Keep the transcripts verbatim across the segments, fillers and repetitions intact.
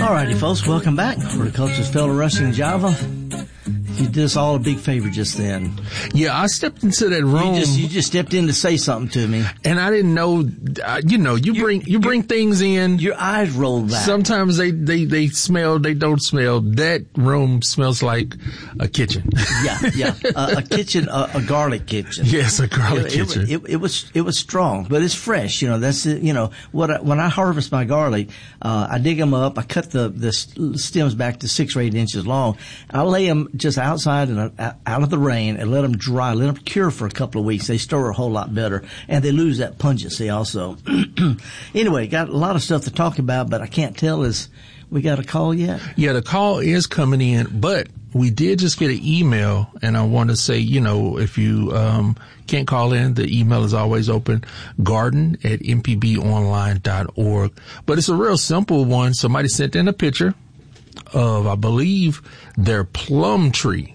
All righty, folks, welcome back. Horticulturist Fellow Rushing Java. You did us all a big favor just then. Yeah, I stepped into that room. You just, you just stepped in to say something to me. And I didn't know, uh, you know, you, you bring, you bring things in. Your eyes rolled back. Sometimes they, they, they smell, they don't smell. That room smells like a kitchen. Yeah, yeah. Uh, a kitchen, uh, a garlic kitchen. Yes, a garlic it, kitchen. It, it, it was, it was strong, but it's fresh. You know, that's, it, you know, what I, when I harvest my garlic, uh, I dig them up. I cut the, the stems back to six or eight inches long. I lay them just outside and uh, out of the rain and let them dry, let them cure for a couple of weeks. They store a whole lot better, and they lose that pungency also. Anyway, got a lot of stuff to talk about, but I can't tell is we got a call yet? Yeah, the call is coming in, but we did just get an email, and I want to say, you know, if you um can't call in, the email is always open, garden at m p b online dot org. But it's a real simple one. Somebody sent in a picture of, I believe, their plum tree.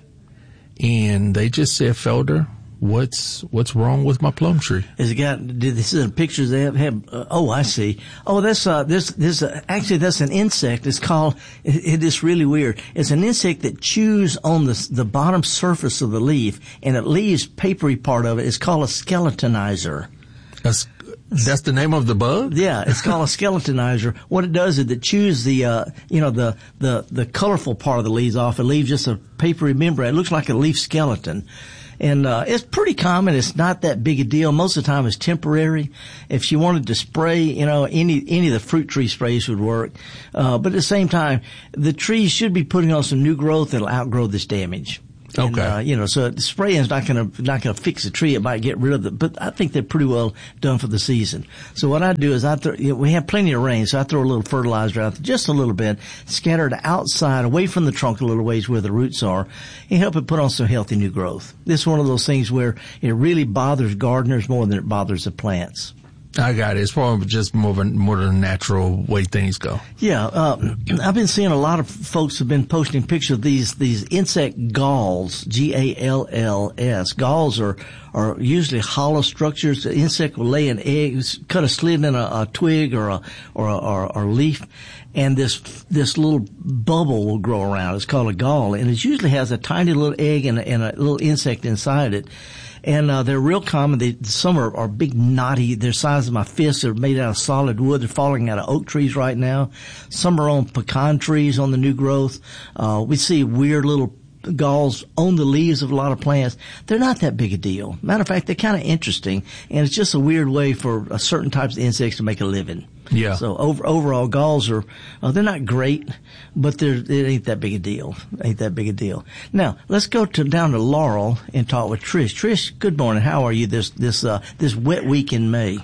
And they just said, Felder, what's what's wrong with my plum tree? Has it got, did this is pictures they have, have uh, oh, I see. Oh, that's, uh, this, this, uh, actually that's an insect. It's called, it, it is really weird. It's an insect that chews on the, the bottom surface of the leaf, and it leaves papery part of it. It's called a skeletonizer. That's, that's the name of the bug? Yeah, it's called a skeletonizer. What it does is it chews the, uh, you know, the, the, the colorful part of the leaves off. It leaves just a papery membrane. It looks like a leaf skeleton. And, uh, it's pretty common. It's not that big a deal. Most of the time it's temporary. If she wanted to spray, you know, any, any of the fruit tree sprays would work. Uh, but at the same time, the trees should be putting on some new growth that'll outgrow this damage. And, okay. Uh, you know, so spraying is not going to not going to fix the tree. It might get rid of it, but I think they're pretty well done for the season. So what I do is I throw, you know, we have plenty of rain, so I throw a little fertilizer out there, just a little bit, scattered outside, away from the trunk a little ways where the roots are, and help it put on some healthy new growth. This is one of those things where it really bothers gardeners more than it bothers the plants. I got it. It's probably just more of a more than a natural way things go. Yeah, uh, I've been seeing a lot of folks have been posting pictures of these these insect galls, G A L L S. Galls are are usually hollow structures. The insect will lay an egg, cut a slit in a, a twig or a or a or, or leaf, and this this little bubble will grow around. It's called a gall, and it usually has a tiny little egg and a, and a little insect inside it. And, uh, they're real common. They, some are, are big, knotty. They're the size of my fists. They're made out of solid wood. They're falling out of oak trees right now. Some are on pecan trees on the new growth. Uh, we see weird little galls on the leaves of a lot of plants. They're not that big a deal. Matter of fact, they're kind of interesting. And it's just a weird way for uh, certain types of insects to make a living. Yeah. So over, overall, galls are, uh, they're not great, but they're, it ain't that big a deal. Ain't that big a deal. Now, let's go to, down to Laurel and talk with Trish. Trish, good morning. How are you this, this, uh, this wet week in May?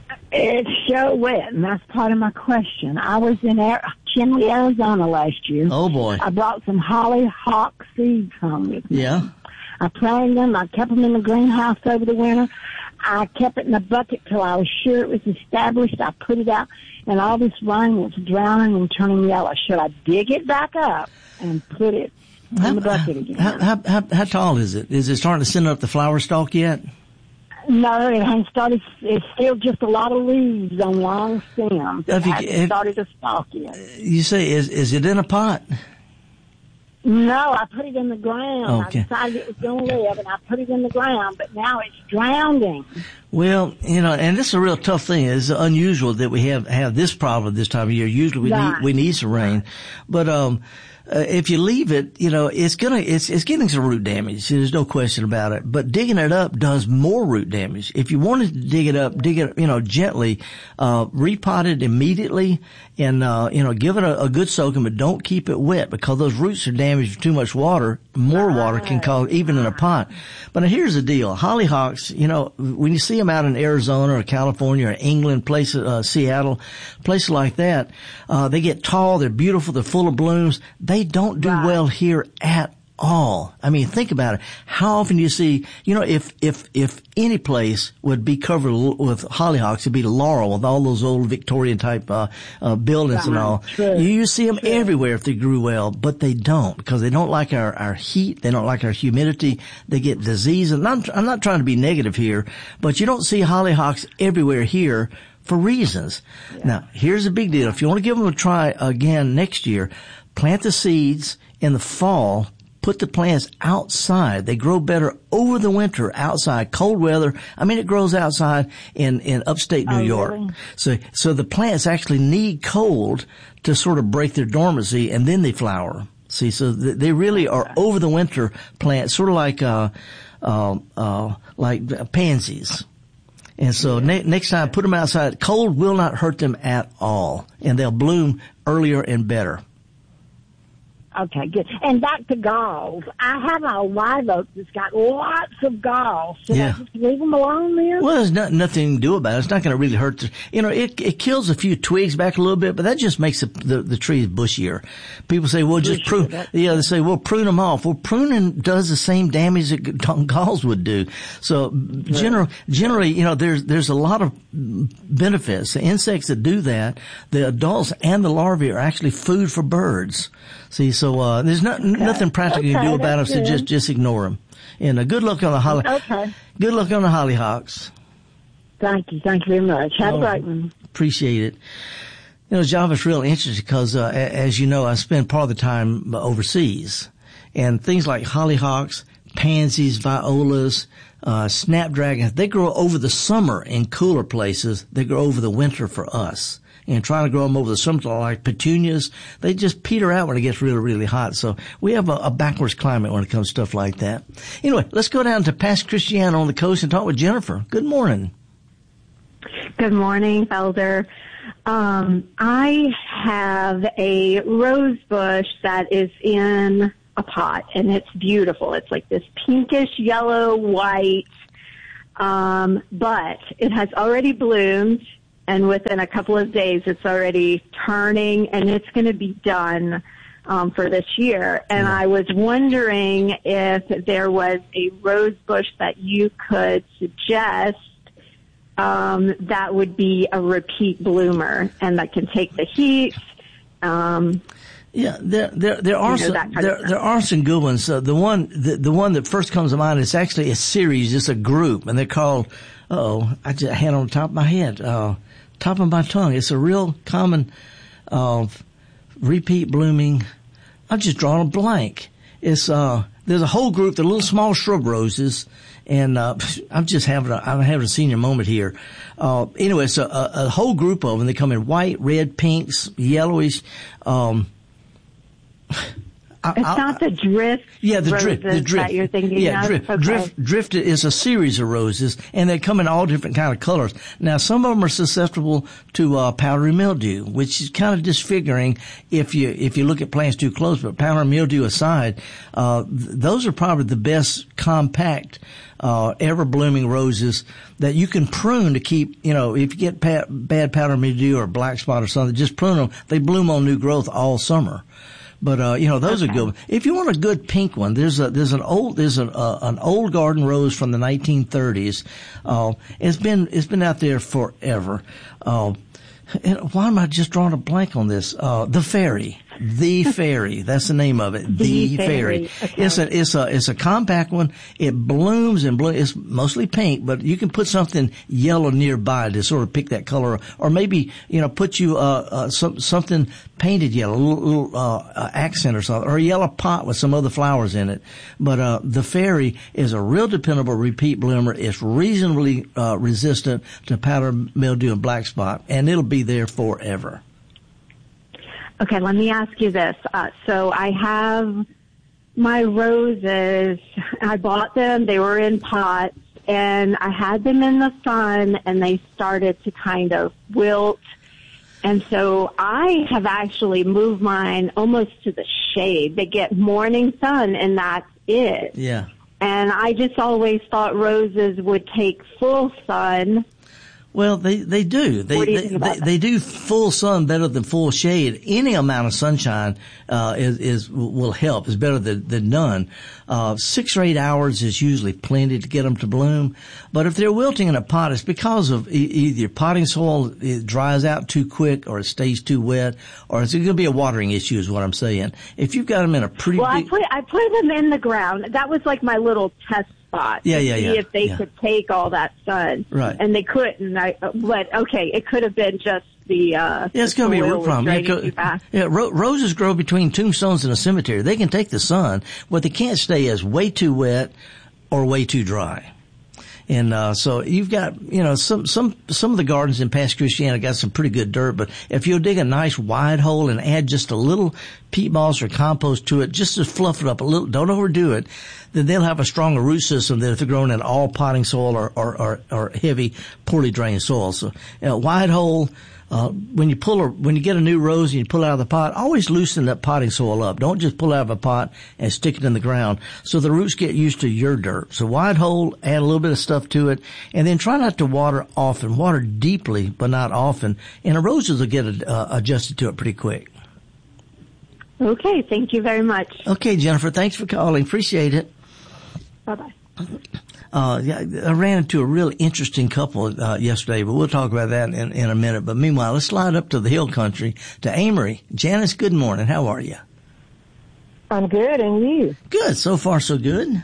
It's so wet, and that's part of my question. I was in Air- Chinley, Arizona last year. Oh boy. I brought some hollyhock seeds home with me. Yeah. I planted them. I kept them in the greenhouse over the winter. I kept it in a bucket till I was sure it was established. I put it out, and all this rain was drowning and turning yellow. Should I dig it back up and put it in how, the bucket again? How, how, how, how tall is it? Is it starting to send up the flower stalk yet? No, it hasn't started. It's still just a lot of leaves on long stems. It If you- hasn't if- started to stalk yet. You say, is, is it in a pot? No, I put it in the ground. Okay. I decided it was going to live, and I put it in the ground, but now it's drowning. Well, you know, and this is a real tough thing. It's unusual that we have, have this problem this time of year. Usually we Right. need, we need some rain. But, um, uh, if you leave it, you know, it's gonna, it's, it's getting some root damage. There's no question about it. But digging it up does more root damage. If you wanted to dig it up, dig it, you know, gently, uh, repot it immediately and, uh, you know, give it a, a good soaking, but don't keep it wet because those roots are damaged with too much water. More water can cause, even in a pot. But here's the deal. Hollyhocks, you know, when you see them out in Arizona or California or England, places, uh, Seattle, places like that, uh, they get tall, they're beautiful, they're full of blooms. They don't do Right. well here at all. I mean, think about it. How often do you see, you know, if, if, if any place would be covered with hollyhocks, it'd be Laurel with all those old Victorian type, uh, uh, buildings and Right. all. True. You, you see them True. everywhere if they grew well, but they don't because they don't like our, our heat. They don't like our humidity. They get disease. And I'm, I'm not trying to be negative here, but you don't see hollyhocks everywhere here for reasons. Yeah. Now, here's a big deal. If you want to give them a try again next year, plant the seeds in the fall. Put the plants outside. They grow better over the winter outside, cold weather. I mean, it grows outside in, in upstate New oh, York. Really? So, so the plants actually need cold to sort of break their dormancy, and then they flower. See, so th- they really are over the winter plants, sort of like, uh, uh, uh, like pansies. And so yeah. ne- next time, put them outside. Cold will not hurt them at all, and they'll bloom earlier and better. Okay, good. And back to galls. I have a live oak that's got lots of galls. Should yeah. I just leave them alone then? Well, there's not, nothing to do about it. It's not going to really hurt. The, you know, it it kills a few twigs back a little bit, but that just makes the the, the trees bushier. People say, well, just prune. Yeah, they say, well, prune them off. Well, pruning does the same damage that galls would do. So, general, generally, you know, there's there's a lot of benefits. The insects that do that, the adults and the larvae are actually food for birds. See, so uh there's not, okay. nothing practical you okay, can do about them, so just just ignore them. And uh, good luck on the holly. Okay. Good luck on the hollyhocks. Thank you, thank you very much. Have oh, a great one. Appreciate it. You know, Java's really interesting because, uh, as you know, I spend part of the time overseas, and things like hollyhocks, pansies, violas, uh snapdragons, they grow over the summer in cooler places. They grow over the winter for us. And trying to grow them over the summer, like petunias, they just peter out when it gets really, really hot. So we have a, a backwards climate when it comes to stuff like that. Anyway, let's go down to Pastor Christiane on the coast and talk with Jennifer. Good morning. Good morning, Felder. Um, I have a rose bush that is in a pot, and it's beautiful. It's like this pinkish yellow white, um, but it has already bloomed. And within a couple of days, it's already turning, and it's going to be done um, for this year. And I was wondering if there was a rose bush that you could suggest um, that would be a repeat bloomer and that can take the heat. Um, Yeah, there there there are you know, some there there are some good ones. Uh, the one the the one that first comes to mind is actually a series, it's a group, and they're called. Oh, I just had it on the top of my head. Uh, top of my tongue. It's a real common, uh, repeat blooming. I'm just drawing a blank. It's, uh, there's a whole group, the little small shrub roses, and, uh, I'm just having a, I'm having a senior moment here. Uh, anyway, it's a, a, a whole group of them. They come in white, red, pinks, yellowish, um, I, it's I, not the drift yeah, the roses drift, the drift. that you're thinking yeah, of? drift, okay. drift, drift is a series of roses, and they come in all different kind of colors. Now, some of them are susceptible to, uh, powdery mildew, which is kind of disfiguring if you, if you look at plants too close, but powdery mildew aside, uh, th- those are probably the best compact, uh, ever blooming roses that you can prune to keep, you know, if you get pa- bad powdery mildew or black spot or something, just prune them. They bloom on new growth all summer. But, uh, you know, those okay. are good. If you want a good pink one, there's a, there's an old, there's an, uh, an old garden rose from the nineteen thirties. Uh, it's been, it's been out there forever. Uh, and why am I just drawing a blank on this? Uh, the Fairy. The Fairy. That's the name of it. The, the Fairy. Fairy. Okay. It's a, it's a, it's a compact one. It blooms and blooms. It's mostly pink, but you can put something yellow nearby to sort of pick that color, or maybe, you know, put you, uh, uh some, something painted yellow, a little, little uh, accent or something, or a yellow pot with some other flowers in it. But, uh, the Fairy is a real dependable repeat bloomer. It's reasonably, uh, resistant to powder mildew and black spot, and it'll be there forever. Okay, let me ask you this. Uh, so I have my roses. I bought them. They were in pots, and I had them in the sun, and they started to kind of wilt. And so I have actually moved mine almost to the shade. They get morning sun, and that's it. Yeah. And I just always thought roses would take full sun. Well, they, they do. They, do they, they, they do full sun better than full shade. Any amount of sunshine, uh, is, is, will help. Is better than, than none. Uh, six or eight hours is usually plenty to get them to bloom. But if they're wilting in a pot, it's because of e- either your potting soil, it dries out too quick, or it stays too wet, or it's going to be a watering issue is what I'm saying. If you've got them in a pretty Well, big... I put, I put them in the ground. That was like my little test spot. Yeah, to yeah, see yeah. if they yeah. could take all that sun. Right. And they couldn't. I, but okay, it could have been just the, uh, yeah, it's going to be a real problem. Yeah, go, yeah ro- roses grow between tombstones in a cemetery. They can take the sun. What they can't stay is way too wet or way too dry. And, uh, so you've got, you know, some, some, some of the gardens in Pass Christiana got some pretty good dirt, but if you'll dig a nice wide hole and add just a little peat moss or compost to it, just to fluff it up a little, don't overdo it, then they'll have a stronger root system than if they're grown in all potting soil or, or, or, or heavy, poorly drained soil. So, you know, wide hole, Uh, when you pull, a, when you get a new rose and you pull it out of the pot, always loosen that potting soil up. Don't just pull it out of a pot and stick it in the ground. So the roots get used to your dirt. So wide hole, add a little bit of stuff to it, and then try not to water often. Water deeply, but not often. And the roses will get uh, adjusted to it pretty quick. Okay, thank you very much. Okay, Jennifer, thanks for calling. Appreciate it. Bye-bye. Uh, yeah, I ran into a really interesting couple, uh, yesterday, but we'll talk about that in, in a minute. But meanwhile, let's slide up to the hill country, to Amory. Janice, good morning. How are you? I'm good, and you? Good. So far, so good.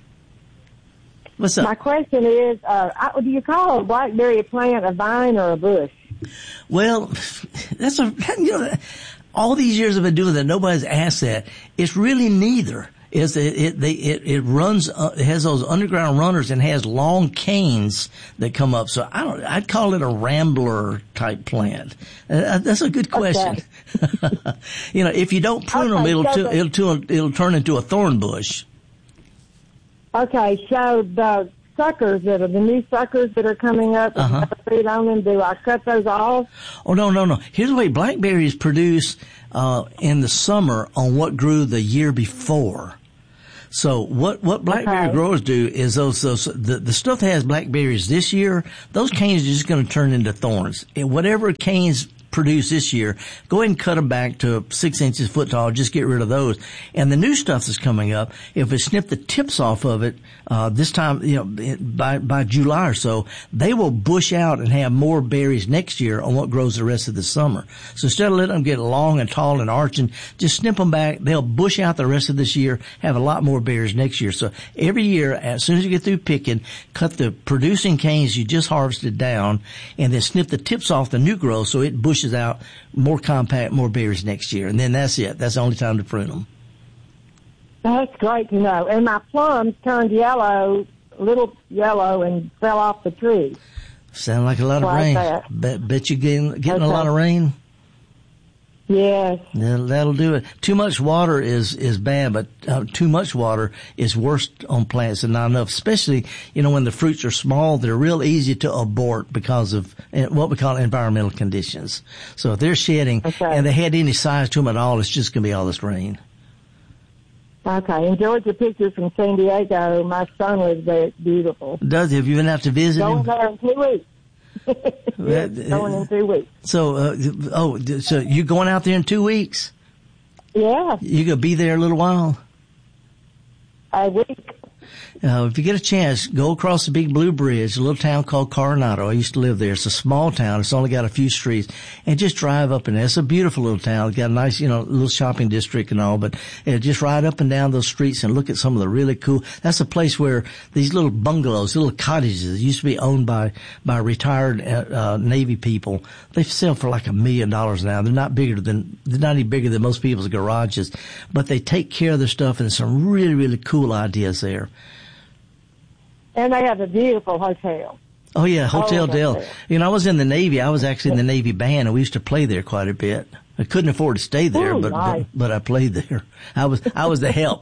What's up? My question is, uh, I, do you call a blackberry plant a vine or a bush? Well, that's a, you know, all these years I've been doing that, nobody's asked that. It's really neither. Is it, it, they, it, it runs, uh, it has those underground runners and has long canes that come up. So I don't, I'd call it a rambler type plant. Uh, that's a good question. Okay. You know, if you don't prune okay, them, it'll, so t- it'll, it'll, it'll turn into a thorn bush. Okay. So the suckers that are the new suckers that are coming up, uh-huh. and on them, do I cut those off? Oh, no, no, no. Here's the way blackberries produce, uh, in the summer on what grew the year before. So what, what blackberry okay. growers do is those, those, the, the stuff that has blackberries this year, those canes are just going to turn into thorns. And whatever canes produce this year, go ahead and cut them back to six inches foot tall. Just get rid of those. And the new stuff that's coming up, if we snip the tips off of it, uh, this time, you know, by, by July or so, they will bush out and have more berries next year on what grows the rest of the summer. So instead of letting them get long and tall and arching, just snip them back. They'll bush out the rest of this year, have a lot more berries next year. So every year, as soon as you get through picking, cut the producing canes you just harvested down and then snip the tips off the new growth so it bushes out more compact, more berries next year. And then that's it. That's the only time to prune them. That's great to know. And my plums turned yellow, little yellow, and fell off the tree. Sound like a lot of rain. Bet, bet you getting, getting okay. a lot of rain? Yes. That'll, that'll do it. Too much water is, is bad, but uh, too much water is worse on plants than not enough, especially, you know, when the fruits are small, they're real easy to abort because of what we call environmental conditions. So if they're shedding okay. and they had any size to them at all, it's just going to be all this rain. Okay. Enjoyed your pictures from San Diego. My son lives there. It's beautiful. Does he? Have you been out to visit Going him? there in two weeks. Yes, going in two weeks. So, uh, oh, so you going out there in two weeks? Yeah. You gonna be there a little while? A week. Uh, if you get a chance, go across the Big Blue Bridge, a little town called Coronado. I used to live there. It's a small town. It's only got a few streets. And just drive up in there. It's a beautiful little town. It's got a nice, you know, little shopping district and all. But uh, just ride up and down those streets and look at some of the really cool. That's a place where these little bungalows, little cottages, used to be owned by by retired uh, Navy people. They sell for like a million dollars now. They're not bigger than they're not any bigger than most people's garages, but they take care of their stuff. And there's some really really cool ideas there. And they have a beautiful hotel. Oh, yeah, Hotel oh, Del. Hotel. You know, I was in the Navy. I was actually in the Navy band, and we used to play there quite a bit. I couldn't afford to stay there, Ooh, but, nice. but but I played there. I was I was the help.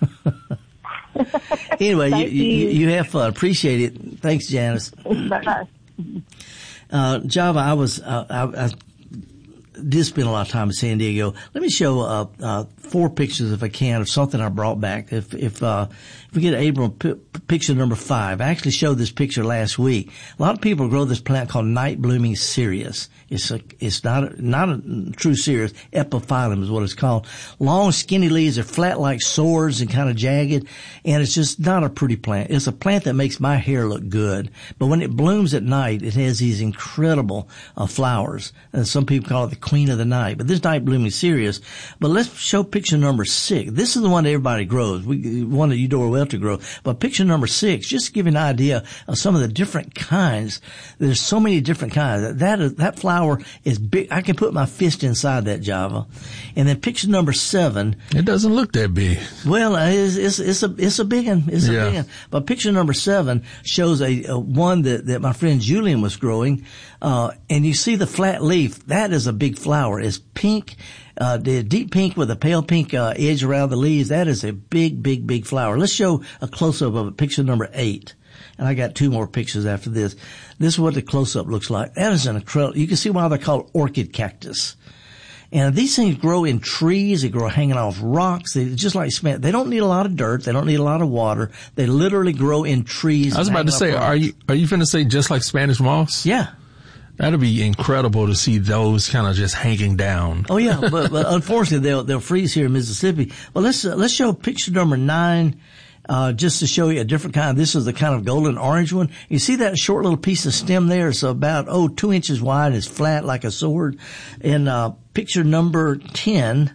Anyway, you, you you have fun. Appreciate it. Thanks, Janice. Bye-bye. Uh, Java, I was uh, I, I did spend a lot of time in San Diego. Let me show uh, uh four pictures, if I can, of something I brought back. If if uh if we get Abram p- picture number five, I actually showed this picture last week. A lot of people grow this plant called night blooming cereus. It's a it's not a, not a true cereus. Epiphyllum is what it's called. Long, skinny leaves are flat like swords and kind of jagged, and it's just not a pretty plant. It's a plant that makes my hair look good, but when it blooms at night, it has these incredible uh, flowers, and some people call it the queen of the night. But this night blooming cereus. But let's show picture number six. This is the one that everybody grows. We, one that Eudora Welter grow. But picture number six, just to give you an idea of some of the different kinds. There's so many different kinds. That is, that flower is big. I can put my fist inside that Java. And then picture number seven. It doesn't look that big. Well, it's, it's, it's a, it's a big one. It's yeah. a big one. But picture number seven shows a, a one that, that my friend Julian was growing. Uh, and you see the flat leaf. That is a big flower. It's pink, uh, the deep pink with a pale pink, uh, edge around the leaves. That is a big, big, big flower. Let's show a close-up of it. Picture number eight. And I got two more pictures after this. This is what the close-up looks like. That is an incredible, you can see why they're called orchid cactus. And these things grow in trees. They grow hanging off rocks. They just like cement. They don't need a lot of dirt. They don't need a lot of water. They literally grow in trees. I was about to say, are you, are you finna say just like Spanish moss? Yeah. That'd be incredible to see those kind of just hanging down. Oh yeah, but, but unfortunately they'll, they'll freeze here in Mississippi. Well, let's, uh, let's show picture number nine. Uh, just to show you a different kind. This is the kind of golden orange one. You see that short little piece of stem there? It's about, oh, two inches wide. It's flat like a sword. And, uh, picture number ten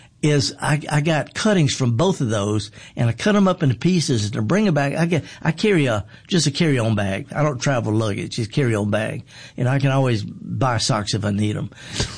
is I, I got cuttings from both of those and I cut them up into pieces and to bring them back. I get, I carry a, just a carry-on bag. I don't travel luggage, just carry-on bag. And I can always buy socks if I need them.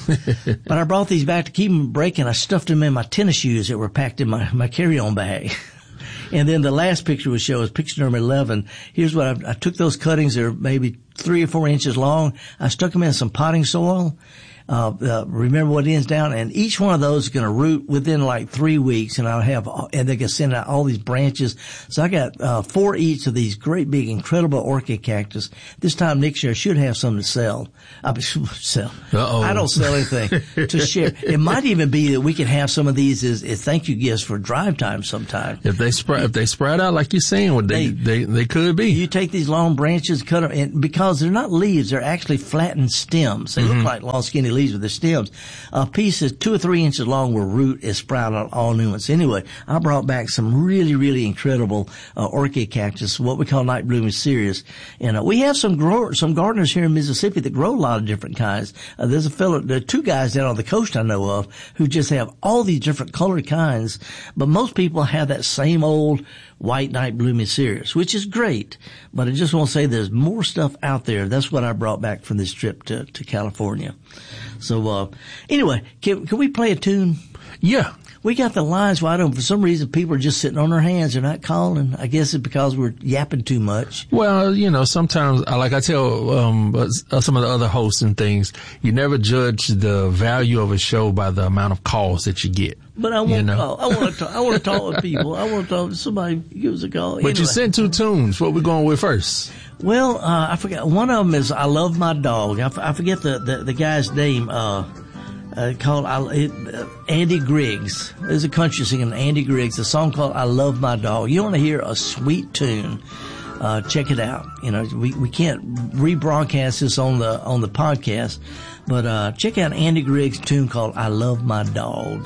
But I brought these back to keep them breaking. I stuffed them in my tennis shoes that were packed in my, my carry-on bag. And then the last picture we show is picture number eleven. Here's what I, I took those cuttings. They're maybe three or four inches long. I stuck them in some potting soil. Uh, uh, remember what ends down, and each one of those is going to root within like three weeks, and I'll have, and they can send out all these branches. So I got, uh, four each of these great big, incredible orchid cactus. This time next year I should have some to sell. I sell. Uh-oh. I don't sell anything to share. It might even be that we can have some of these as, as thank you gifts for drive time sometime. If they spread, if they spread out like you're saying, well, they, they, they, they could be. You take these long branches, cut them, and because they're not leaves, they're actually flattened stems. They mm-hmm. look like long skinny leaves with their stems. A piece is two or three inches long where root is sprout out all new ones. Anyway, I brought back some really, really incredible uh, orchid cactus, what we call night blooming cereus. And uh, we have some growers, some gardeners here in Mississippi that grow a lot of different kinds. Uh, there's a fellow, there are two guys down on the coast I know of who just have all these different colored kinds, but most people have that same old white night blooming cereus, which is great. But I just want to say there's more stuff out there. That's what I brought back from this trip to, to California. So, uh, anyway, can, can we play a tune? Yeah. We got the lines wide open. For some reason, people are just sitting on their hands. They're not calling. I guess it's because we're yapping too much. Well, you know, sometimes, like I tell um some of the other hosts and things, you never judge the value of a show by the amount of calls that you get. But I want you know? to talk. I want to talk. I want to talk with people. I want to talk. Somebody give us a call. But anyway. You sent two tunes. What we going with first? Well, uh, I forgot. One of them is "I Love My Dog." I, f- I forget the, the the guy's name. Uh, uh called uh, Andy Griggs. There's a country singing Andy Griggs. A song called "I Love My Dog." You want to hear a sweet tune? Uh, check it out. You know, we we can't rebroadcast this on the on the podcast, but uh, check out Andy Griggs' tune called "I Love My Dog."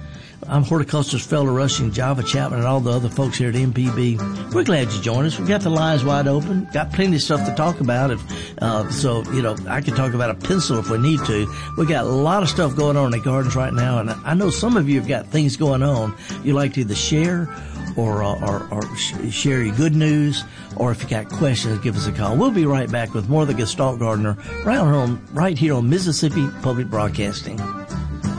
I'm horticulturist Felder Rushing, Java Chapman, and all the other folks here at M P B. We're glad you joined us. We've got the lines wide open. Got plenty of stuff to talk about. If uh, so, you know, I could talk about a pencil if we need to. We got a lot of stuff going on in the gardens right now, and I know some of you have got things going on you like to either share or uh, or, or sh- share your good news, or if you got questions, give us a call. We'll be right back with more of the Gestalt Gardener right on right here on Mississippi Public Broadcasting.